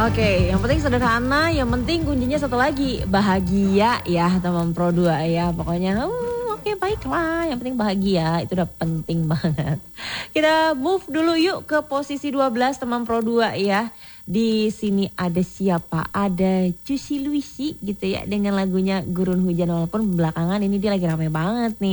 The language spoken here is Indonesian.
Oke, yang penting sederhana, yang penting kuncinya satu lagi, bahagia ya teman Pro 2 ya. Pokoknya oke, baiklah, yang penting bahagia, itu udah penting banget. Kita move dulu yuk ke posisi 12 teman Pro 2 ya. Di sini ada siapa? Ada Juicy Luicy gitu ya dengan lagunya Gurun Hujan, walaupun belakangan ini dia lagi rame banget nih.